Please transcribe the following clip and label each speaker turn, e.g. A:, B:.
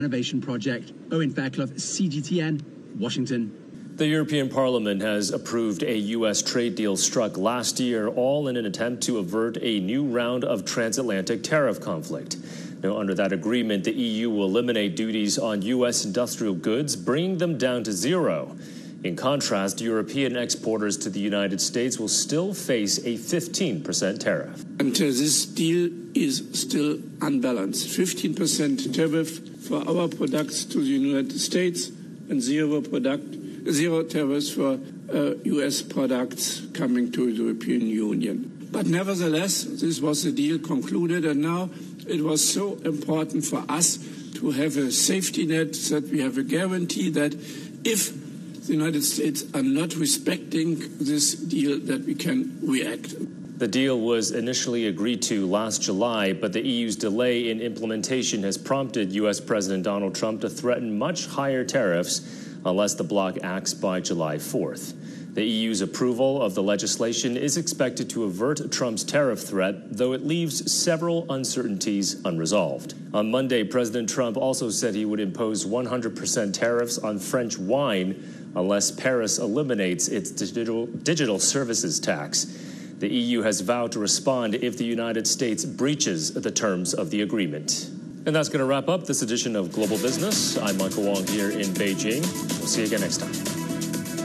A: Innovation Project. Owen Fairclough, CGTN, Washington.
B: The European Parliament has approved a U.S. trade deal struck last year, all in an attempt to avert a new round of transatlantic tariff conflict. Now, under that agreement, the EU will eliminate duties on U.S. industrial goods, bringing them down to zero. In contrast, European exporters to the United States will still face a 15% tariff.
C: And this deal is still unbalanced. 15% tariff for our products to the United States and zero tariffs for U.S. products coming to the European Union. But nevertheless, this was the deal concluded, and now it was so important for us to have a safety net, that we have a guarantee that if the United States are not respecting this deal, that we can react.
B: The deal was initially agreed to last July, but the EU's delay in implementation has prompted U.S. President Donald Trump to threaten much higher tariffs unless the bloc acts by July 4th. The EU's approval of the legislation is expected to avert Trump's tariff threat, though it leaves several uncertainties unresolved. On Monday, President Trump also said he would impose 100% tariffs on French wine unless Paris eliminates its digital services tax. The EU has vowed to respond if the United States breaches the terms of the agreement. And that's going to wrap up this edition of Global Business. I'm Michael Wong here in Beijing. We'll see you again next time.